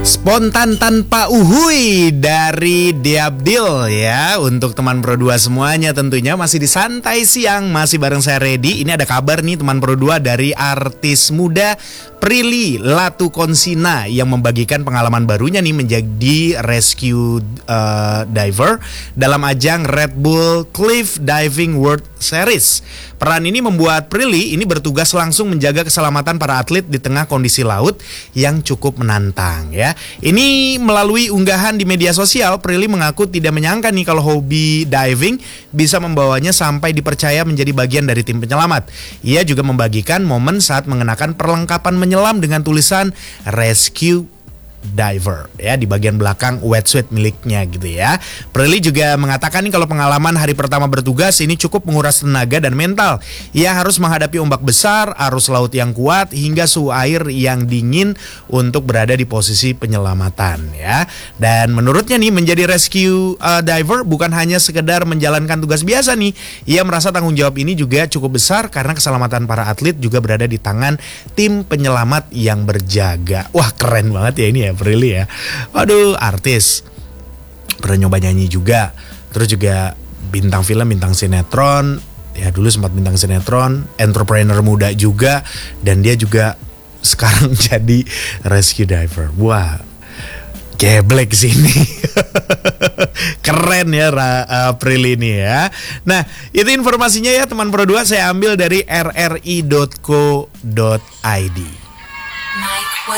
Spontan tanpa uhui dari Diabdil ya. Untuk teman Pro 2 semuanya tentunya masih di Santai Siang, masih bareng saya Reddy. Ini ada kabar nih teman Pro 2 dari artis muda Prilly Latukonsina yang membagikan pengalaman barunya nih menjadi rescue diver dalam ajang Red Bull Cliff Diving World Series. Peran ini membuat Prilly ini bertugas langsung menjaga keselamatan para atlet di tengah kondisi laut yang cukup menantang ya. Ini melalui unggahan di media sosial, Prilly mengaku tidak menyangka nih kalau hobi diving bisa membawanya sampai dipercaya menjadi bagian dari tim penyelamat. Ia juga membagikan momen saat mengenakan perlengkapan menyelam dengan tulisan Rescue Diver ya di bagian belakang wetsuit miliknya gitu ya. Prilly juga mengatakan nih kalau pengalaman hari pertama bertugas ini cukup menguras tenaga dan mental. Ia harus menghadapi ombak besar, arus laut yang kuat hingga suhu air yang dingin untuk berada di posisi penyelamatan ya. Dan menurutnya nih menjadi rescue diver bukan hanya sekedar menjalankan tugas biasa nih. Ia merasa tanggung jawab ini juga cukup besar karena keselamatan para atlet juga berada di tangan tim penyelamat yang berjaga. Wah, keren banget ya ini ya Prilly ya. Waduh, artis. Pernah nyoba nyanyi juga. Terus juga bintang film, bintang sinetron. Ya dulu sempat bintang sinetron. Entrepreneur muda juga. Dan dia juga sekarang jadi rescue diver. Wah, geblek sini. Keren ya Prilly ini ya. Nah, itu informasinya ya teman Pro 2. Saya ambil dari rri.co.id.